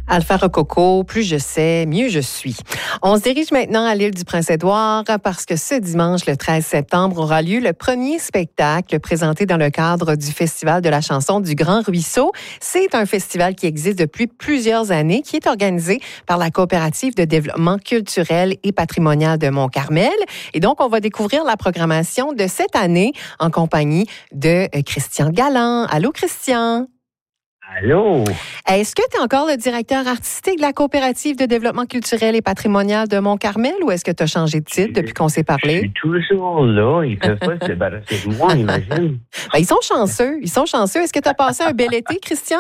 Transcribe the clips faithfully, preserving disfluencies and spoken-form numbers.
Alpha Rococo, plus je sais, mieux je suis. On se dirige maintenant à l'île du Prince-Édouard parce que ce dimanche, le treize septembre, aura lieu le premier spectacle présenté dans le cadre du Festival de la chanson du Grand Ruisseau. C'est un festival qui existe depuis plusieurs années, qui est organisé par la Coopérative de développement culturel et patrimonial de Mont-Carmel. Et donc, on va découvrir la programmation de cette année en compagnie de Christian Galland. Allô, Christian? Allô? Est-ce que tu es encore le directeur artistique de la Coopérative de développement culturel et patrimonial de Mont-Carmel ou est-ce que tu as changé de titre depuis qu'on s'est parlé? Je suis toujours là. Ils peuvent pas se débarrasser de moi, imagine. Ben, ils sont chanceux. Ils sont chanceux. Est-ce que tu as passé un bel été, Christian?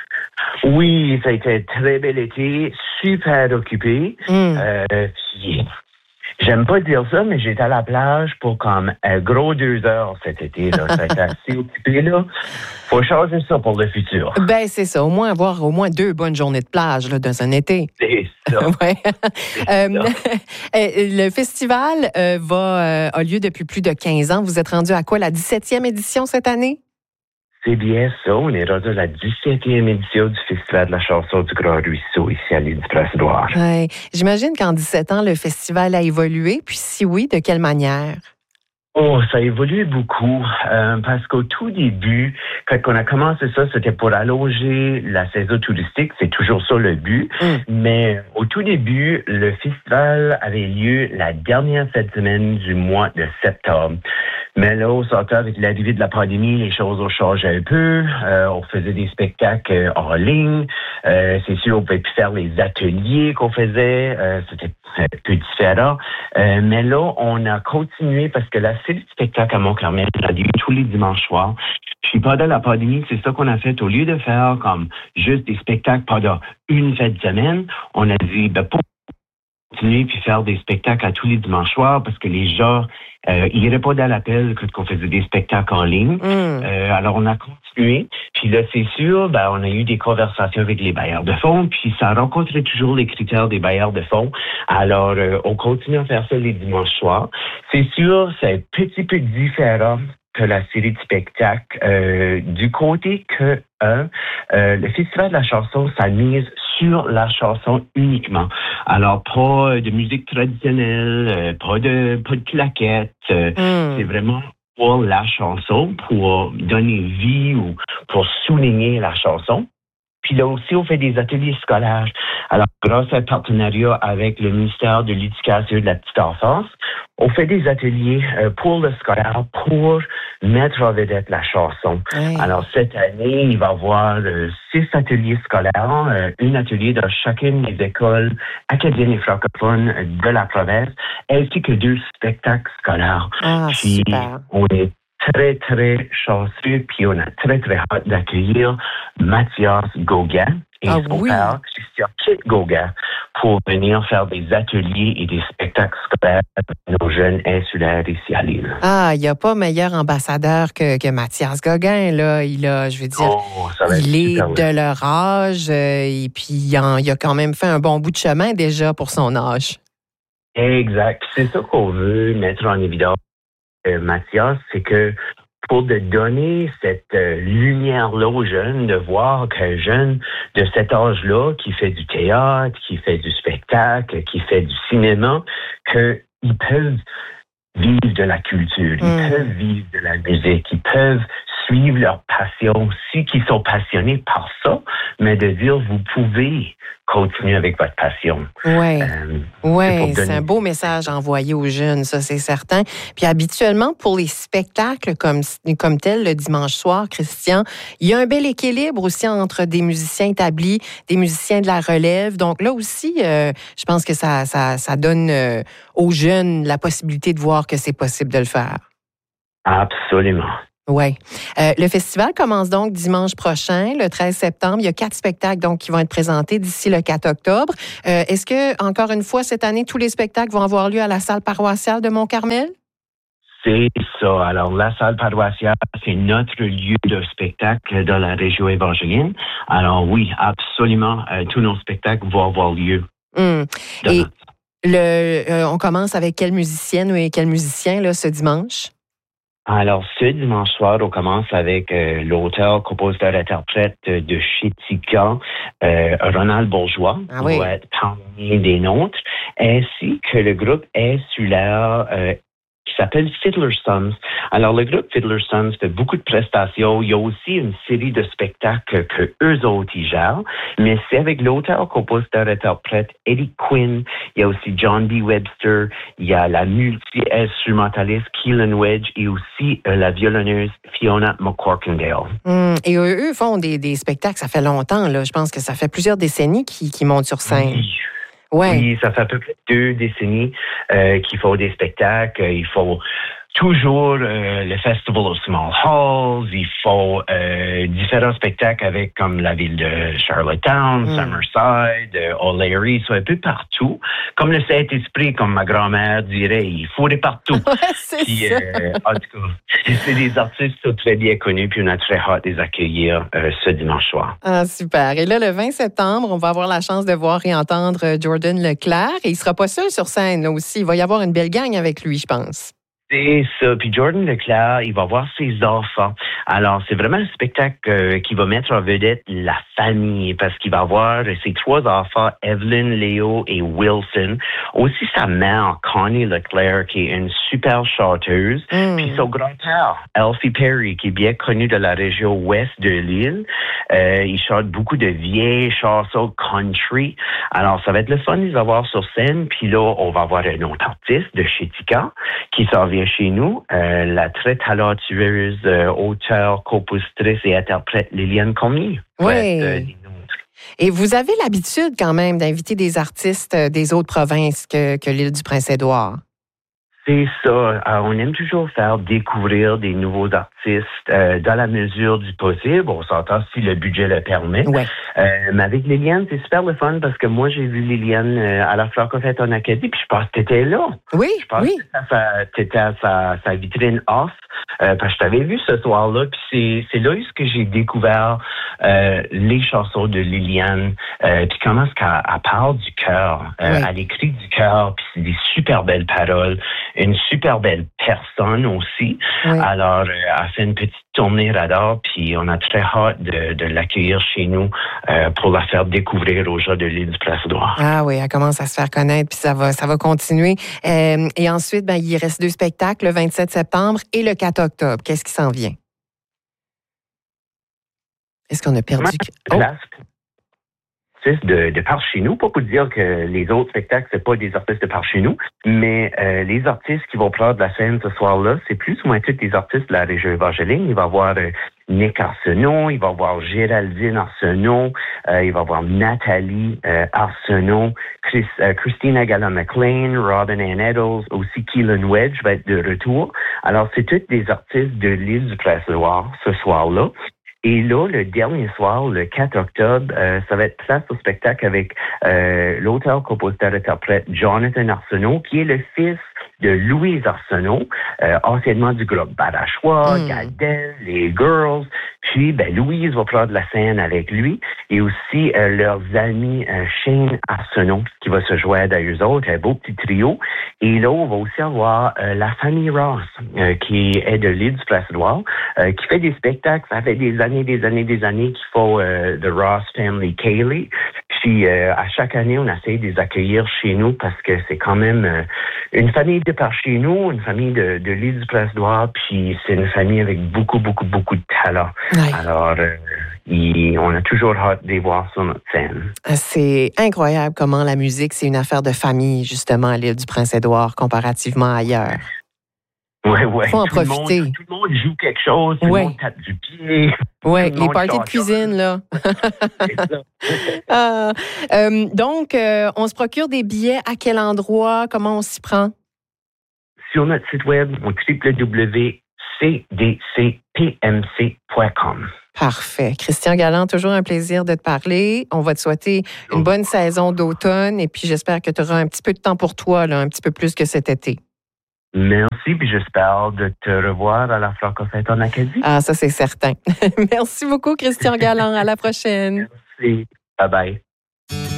Oui, ça a été un très bel été, super occupé. Mm. Euh, puis, j'aime pas dire ça, mais j'étais à la plage pour comme un gros deux heures cet été. Là. Ça a été assez occupé, là. Faut changer ça pour le futur. Ben, c'est ça. Au moins avoir au moins deux bonnes journées de plage là, dans un été. C'est ça. Ouais. C'est euh, ça. Le festival euh, va, euh, a lieu depuis plus de quinze ans. Vous êtes rendu à quoi, la dix-septième édition cette année? C'est bien ça. On est rendu à la dix-septième édition du Festival de la chanson du Grand Ruisseau ici à l'île du Prince-Édouard. Ouais. J'imagine qu'en dix-sept ans, le festival a évolué. Puis si oui, de quelle manière? Oh, ça a évolué beaucoup euh, parce qu'au tout début, quand on a commencé ça, c'était pour allonger la saison touristique. C'est toujours ça le but. Mm. Mais au tout début, le festival avait lieu la dernière fête semaine du mois de septembre. Mais là, au sortant avec l'arrivée de la pandémie, les choses ont changé un peu. Euh, on faisait des spectacles en ligne. Euh, c'est sûr, on pouvait plus faire les ateliers qu'on faisait. Euh, c'était un peu différent. Euh, mais là, on a continué parce que la série de spectacles à Mont-Carmel a lieu tous les dimanches soirs. Puis pendant la pandémie, c'est ça qu'on a fait. Au lieu de faire comme juste des spectacles pendant une fête de semaine, on a dit, ben, pour continuer puis faire des spectacles à tous les dimanches soirs parce que les gens, euh, ils n'iraient pas dans l'appel quand on faisait des spectacles en ligne. Mm. Euh, alors, on a continué. Puis là, c'est sûr, ben, on a eu des conversations avec les bailleurs de fonds, puis ça rencontrait toujours les critères des bailleurs de fonds. Alors, euh, on continue à faire ça les dimanches soirs. C'est sûr, c'est un petit peu différent que la série de spectacles. Euh, du côté que, un, euh, le Festival de la chanson, ça mise sur la chanson uniquement. Alors, pas de musique traditionnelle, euh, pas de pas de claquettes. Euh, Mm. C'est vraiment pour la chanson, pour donner vie ou pour souligner la chanson. Puis là aussi, on fait des ateliers scolaires. Alors, grâce à un partenariat avec le ministère de l'Éducation et de la Petite Enfance, on fait des ateliers euh, pour le scolaire, pour mettre en vedette la chanson. Ouais. Alors, cette année, il va y avoir euh, six ateliers scolaires, euh, un atelier dans chacune des écoles acadiennes et francophones de la province, ainsi que deux spectacles scolaires. Ah, Puis, super. on est très, très chanceux, puis on a très, très hâte d'accueillir Mathias Gauguin et Ah son oui. père, Christian Gauguin, pour venir faire des ateliers et des spectacles scolaires pour nos jeunes insulaires ici à l'île. Ah, il n'y a pas meilleur ambassadeur que, que Mathias Gauguin, là. Il a, je veux dire, Oh, ça va être il est super, oui. de leur âge, euh, et puis il, en- il a quand même fait un bon bout de chemin déjà pour son âge. Exact. C'est ça qu'on veut mettre en évidence, euh, Mathias, c'est que pour te donner cette euh, lumière-là aux jeunes, de voir qu'un jeune de cet âge-là, qui fait du théâtre, qui fait du spectacle, qui fait du cinéma, qu'ils peuvent vivre de la culture, ils Mm. peuvent vivre de la musique, ils peuvent suivre leur passion, si qu'ils sont passionnés par ça, mais de dire, vous pouvez continuer avec votre passion. Ouais. Euh, Oui, pour c'est donner- un beau message envoyé aux jeunes, ça c'est certain. Puis habituellement, pour les spectacles comme, comme tel le dimanche soir, Christian, il y a un bel équilibre aussi entre des musiciens établis, des musiciens de la relève. Donc là aussi, euh, je pense que ça, ça, ça donne euh, aux jeunes la possibilité de voir que c'est possible de le faire. Absolument. Oui. Euh, le festival commence donc dimanche prochain, le treize septembre. Il y a quatre spectacles donc qui vont être présentés d'ici le quatre octobre. Euh, est-ce que, encore une fois, cette année, tous les spectacles vont avoir lieu à la salle paroissiale de Mont-Carmel? C'est ça. Alors, la salle paroissiale, c'est notre lieu de spectacle dans la région évangélienne. Alors oui, absolument, euh, tous nos spectacles vont avoir lieu. Hum. dans Et notre- le, euh, on commence avec quelle musicienne ou quel musicien là, ce dimanche? Alors, ce dimanche soir, on commence avec euh, l'auteur, compositeur, interprète de Chétican, euh, Ronald Bourgeois Ah oui. va être parmi des nôtres, ainsi que le groupe insulaire euh, qui s'appelle Fiddler's Sons. Alors, le groupe Fiddler's Sons fait beaucoup de prestations. Il y a aussi une série de spectacles que eux autres y gèrent, mais c'est avec l'auteur, compositeur, interprète Eddie Quinn. Il y a aussi John B. Webster. Il y a la multi-instrumentaliste Keelan Wedge et aussi euh, la violonneuse Fiona McCorkindale. Hum, et eux, eux font des, des spectacles, ça fait longtemps, là. Je pense que ça fait plusieurs décennies qu'ils, qu'ils montent sur scène. Oui. Ouais. Oui, ça fait à peu près deux décennies euh, qu'ils font des spectacles. Il faut toujours euh, le Festival of Small Halls. Il faut euh, différents spectacles avec comme la ville de Charlottetown, mm. Summerside, euh, O'Leary, soit un peu partout. Comme le Saint-Esprit, comme ma grand-mère dirait, il faut des partout. c'est puis, ça. Euh, en tout cas, c'est des artistes qui sont très bien connus, puis on a très hâte de les accueillir euh, ce dimanche soir. Ah, super. Et là, le vingt septembre, on va avoir la chance de voir et entendre Jordan Leclerc. Et il sera pas seul sur scène, là aussi. Il va y avoir une belle gang avec lui, je pense. C'est ça. Puis Jordan Leclerc, il va voir ses enfants. Alors, c'est vraiment un spectacle euh, qui va mettre en vedette la famille parce qu'il va voir ses trois enfants, Evelyn, Léo et Wilson. Aussi sa mère, Connie Leclerc, qui est une super chanteuse. Mm. Puis son grand-père, Alfie Perry, qui est bien connu de la région ouest de l'île. Euh, il chante beaucoup de vieilles chansons country. Alors, ça va être le fun de les avoir sur scène. Puis là, on va avoir un autre artiste de Chitika qui s'en vient chez nous, euh, la très talentueuse euh, auteure, compositrice et interprète Liliane Cormier. Oui. Être, euh, et vous avez l'habitude quand même d'inviter des artistes des autres provinces que, que l'île du Prince-Édouard. C'est ça. Alors, on aime toujours faire découvrir des nouveaux artistes euh, dans la mesure du possible. On s'entend si le budget le permet. Ouais. Euh, mais avec Liliane, c'est super le fun parce que moi, j'ai vu Liliane euh, à la Francofête en Acadie, puis je pense que t'étais là. Oui, je pense oui. que t'étais à sa, sa vitrine off. Euh, parce que je t'avais vu ce soir-là, puis c'est, c'est là où que j'ai découvert euh, les chansons de Liliane, euh, puis comment est-ce qu'elle elle parle du cœur. Euh, oui. Elle écrit du cœur, puis c'est des super belles paroles. Une super belle personne aussi. Oui. Alors, euh, elle fait une petite tournée radar, puis on a très hâte de, de l'accueillir chez nous euh, pour la faire découvrir aux gens de l'île du Prince-Édouard. Ah oui, elle commence à se faire connaître, puis ça va, ça va continuer. Euh, et ensuite, ben, il reste deux spectacles, le vingt-sept septembre et le quatre octobre. Qu'est-ce qui s'en vient? Est-ce qu'on a perdu... Oh. De, de par chez nous, pas pour dire que les autres spectacles, c'est pas des artistes de par chez nous, mais euh, les artistes qui vont prendre la scène ce soir-là, c'est plus ou moins tous des artistes de la région Evangeline. Il va y avoir euh, Nick Arsenault, il va y avoir Géraldine Arsenault, euh, il va y avoir Nathalie euh, Arsenault, Chris, euh, Christina Gallant-McLean, Robin Ann Eddles, aussi Keelan Wedge va être de retour. Alors, c'est tous des artistes de l'île du Prince-Édouard ce soir-là. Et là, le dernier soir, le quatre octobre, euh, ça va être place au spectacle avec euh, l'auteur, compositeur, interprète Jonathan Arsenault, qui est le fils de Louise Arsenault, euh, anciennement du groupe Badachois, mm. Gadel, les Girls. Puis, ben, Louise va prendre la scène avec lui et aussi euh, leurs amis euh, Shane Arsenault, qui va se joindre à eux autres, un beau petit trio. Et là, on va aussi avoir euh, la famille Ross, euh, qui est de l'île du Prince-Édouard, euh, qui fait des spectacles. Ça fait des années, des années, des années qu'ils font euh, The Ross Family Cayley. Puis, euh, à chaque année, on essaie de les accueillir chez nous parce que c'est quand même euh, une famille de par chez nous, une famille de, de l'île du Prince-Édouard, puis c'est une famille avec beaucoup, beaucoup, beaucoup de talent. Ouais. Alors, euh, il, on a toujours hâte de les voir sur notre scène. C'est incroyable comment la musique, c'est une affaire de famille, justement, à l'île du Prince-Édouard, comparativement à ailleurs. Oui, oui. Faut en tout profiter. Le monde, tout le monde joue quelque chose, tout ouais. le monde tape du pied. Oui, les parties de cuisine, là. ah, euh, donc, euh, on se procure des billets à quel endroit? Comment on s'y prend? Sur notre site web, au w w w point c d c p m c point com. Parfait. Christian Galland, toujours un plaisir de te parler. On va te souhaiter une bonne saison d'automne et puis j'espère que tu auras un petit peu de temps pour toi, là, un petit peu plus que cet été. Merci, puis j'espère de te revoir à la Francofête en Acadie. Ah, ça, c'est certain. Merci beaucoup, Christian Galland. À la prochaine. Merci. Bye-bye.